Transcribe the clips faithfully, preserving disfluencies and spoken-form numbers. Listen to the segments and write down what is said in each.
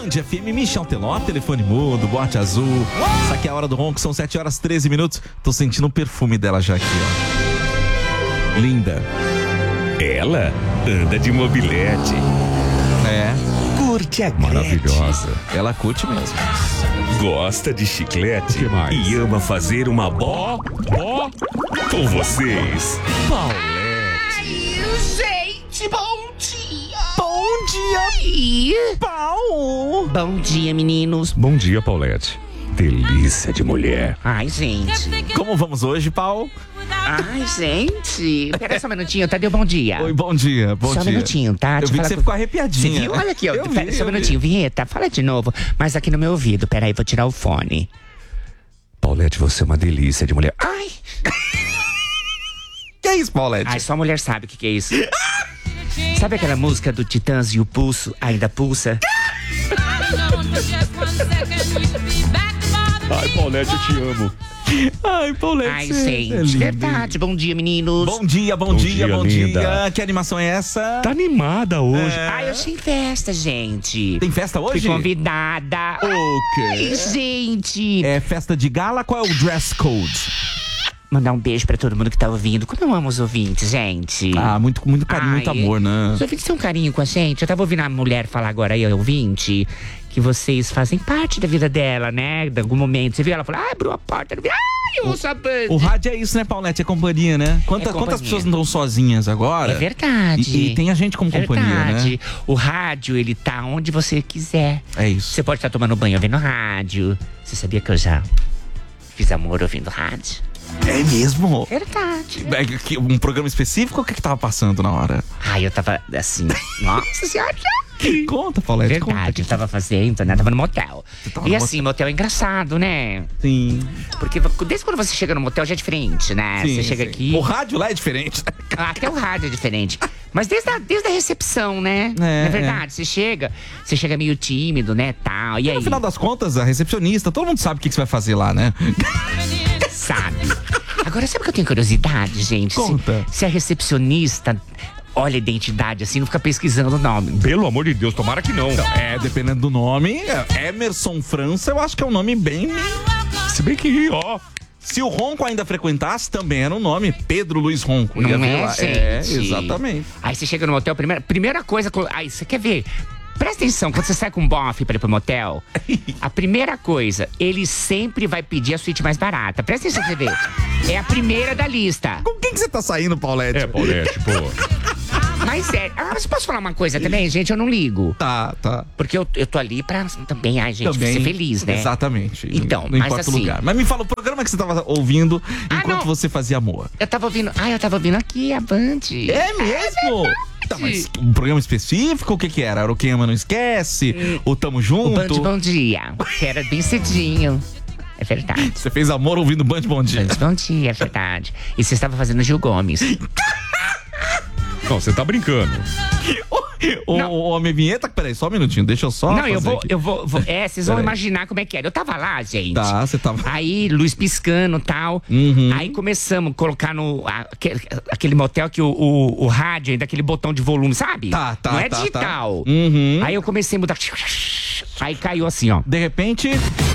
Band F M, Michel Teló, telefone mudo, bote azul. Isso aqui é a hora do ronco, são sete horas e treze minutos. Tô sentindo o perfume dela já aqui, ó. Linda. Ela anda de mobilete. É. Curte a Maravilhosa. Ela curte mesmo. Gosta de chiclete. O que mais? E ama fazer uma bó, bó com vocês. Paulette. Gente, bom dia! Bom dia, Ih, Paulo. bom dia, meninos. Bom dia, Paulette. Delícia de mulher. Ai, gente. Como vamos hoje, Paulo? Ai, gente. Pera só um minutinho, tá? Deu bom dia. Oi, bom dia, bom só um dia. minutinho, tá? Eu Deixa vi que falar você com- ficou arrepiadinha. Você viu? Olha aqui, ó. Eu Pera vi, só um eu vi. minutinho. Vinheta, fala de novo. Mas aqui no meu ouvido. Pera aí, vou tirar o fone. Paulette, você é uma delícia de mulher. Ai, Que é isso, Paulette? ai, só mulher sabe o que, que é isso. Sabe aquela música do Titãs e o Pulso ainda pulsa? Ai, Paulette, eu te amo. Ai, Paulette. Ai, você gente. é linda. Verdade. Bom dia, meninos. Bom dia, bom, Bom dia, dia, bom linda. dia. Que animação é essa? Tá animada hoje. Ai, eu achei festa, gente. Tem festa hoje? Fui convidada. O quê? Ai, gente. É festa de gala? Qual é o dress code? Mandar um beijo pra todo mundo que tá ouvindo. Como eu amo os ouvintes, gente. Ah, muito, muito carinho, muito Ai, amor, né? Os ouvintes têm um carinho com a gente. Eu tava ouvindo a mulher falar agora aí, ouvinte, que vocês fazem parte da vida dela, né? De algum momento. Você viu? Ela falou, ah, abriu a porta. Ai, eu ouço a Band. O rádio é isso, né, Paulette? É companhia, né? Quanta, É companhia. Quantas pessoas não estão sozinhas agora? É verdade. E, e tem a gente como companhia, Verdade. né? O rádio, ele tá onde você quiser. É isso. Você pode estar tomando banho ouvindo rádio. Você sabia que eu já fiz amor ouvindo rádio? É mesmo? Verdade. É que- Um programa específico ou o que que tava passando na hora? Ai, eu tava assim. Nossa senhora. Conta, Paulette, conta. Verdade, eu tava fazendo, né? Tava no motel. tava E no assim, motel é engraçado, né? Sim. Porque desde quando você chega no motel já é diferente, né? Sim, você chega sim. aqui. O rádio lá é diferente. Ah, até o rádio é diferente. Mas desde a, desde a recepção, né? É, É, verdade. Você chega, você chega meio tímido, né? Tal. E aí? No final das contas, a recepcionista, todo mundo sabe o que que você vai fazer lá, né? Sabe? Agora, sabe o que eu tenho curiosidade, gente? Se- Conta. Se, a recepcionista olha a identidade assim, não fica pesquisando o nome. Pelo amor de Deus, tomara que não. É, dependendo do nome, é, Emerson França, eu acho que é um nome bem... Se bem que, ó. Se o Ronco ainda frequentasse, também era um nome, Pedro Luiz Ronco. Não Ia ver é, lá. gente? É, exatamente. Aí você chega no motel, primeira, primeira coisa... co- Aí você quer ver... Presta atenção, quando você sai com um bofe pra ir pro motel, a primeira coisa, ele sempre vai pedir a suíte mais barata. Presta atenção pra você ver. É a primeira da lista. Com quem que você tá saindo, Paulette? É, Paulette, pô. Mas é. Ah, mas posso falar uma coisa também, gente? Eu não ligo. Tá, tá. Porque eu, eu tô ali pra também, ai, gente, Também, ser feliz, né? Exatamente. Então, não mas importa o assim- lugar. Mas me fala o programa que você tava ouvindo Ah, enquanto não. você fazia amor. Eu tava ouvindo. Ah, eu tava ouvindo aqui a Band. É mesmo? Tá, mas um programa específico, o que que era? Era o Quem Ama Não Esquece? O Tamo O Junto? Band Bom Dia. Que era bem cedinho. É verdade. Você fez amor ouvindo Band Bom Dia? Band Bom Dia, é verdade. E você estava fazendo Gil Gomes. Não, você tá brincando. O, Não. o Homem Vinheta, peraí, só um minutinho, deixa eu só Não, eu fazer vou, aqui. eu vou, vou- É, vocês vão Peraí. imaginar como é que era. Eu tava lá, gente. Tá, você tava... Aí, luz piscando e tal. Uhum. Aí começamos a colocar no. a- aquele, aquele motel que o, o, o rádio ainda aquele botão de volume, sabe? Tá, tá, Não é tá, digital. tá. Uhum. Aí eu comecei a mudar. Aí caiu assim, ó. De repente...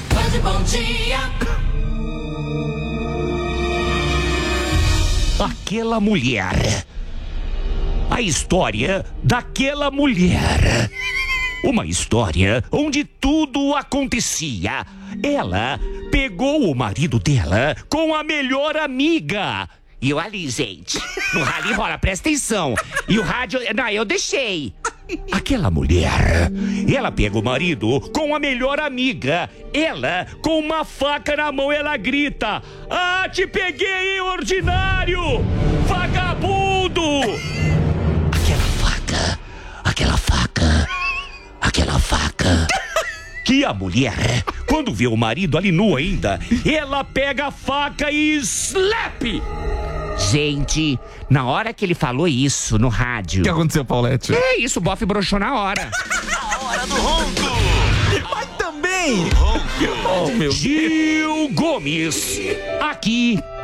Aquela mulher. A história daquela mulher. Uma história onde tudo acontecia. Ela pegou o marido dela com a melhor amiga. E eu ali, gente, no rally rola, presta atenção. E o rádio, não, eu deixei. Aquela mulher, ela pega o marido com a melhor amiga. Ela, com uma faca na mão, ela grita: ah, te peguei, hein, ordinário! Vagabundo! Aquela faca, aquela faca, aquela faca. Que a mulher, quando vê o marido ali nu ainda, ela pega a faca e slap! Gente, na hora que ele falou isso no rádio... O que aconteceu, Paulette? É isso, o bofe broxou na hora. Mas também... Oh, meu Deus. Gil Gomes, aqui